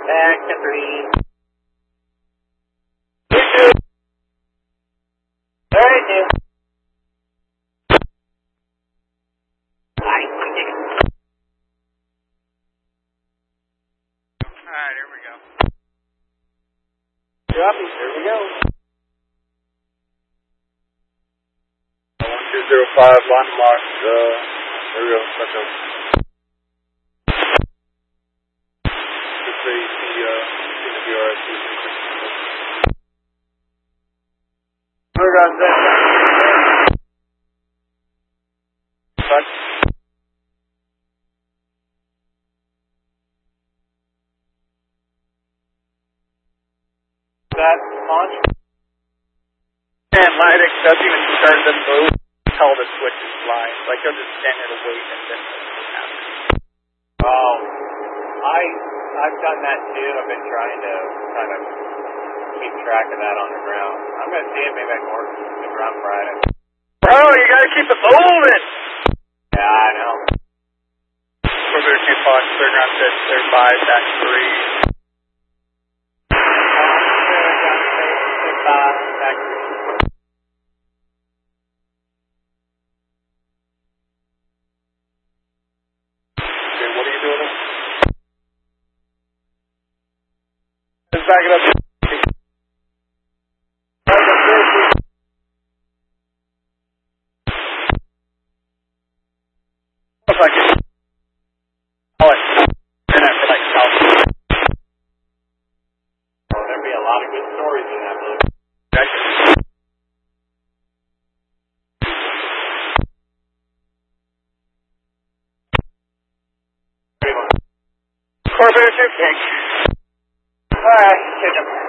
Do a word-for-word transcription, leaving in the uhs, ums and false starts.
Back to three. thirty-two. Alright, here we go. Copy, here we go. one two zero five, line locked, uh, there we go, let's go. Just say, see, uh, see the B R S. We're going to Back. that launch. And Lydic doesn't even start the move until the switch is live. Like, he'll just stand there to wait and then it happens. Oh, I, I've done that too. I've been trying to kind of keep track of that on the ground. I'm going to see if maybe I can work the ground Friday. Bro, you gotta keep it moving! Yeah, I know. We're going to keep on clear ground six, clear five, back three. Okay, what are you doing? Just back it up. Looks like it. Oh, it's internet for like South. Oh, there'd be a lot of good stories in that book. Corvair two, King. Alright, hit him.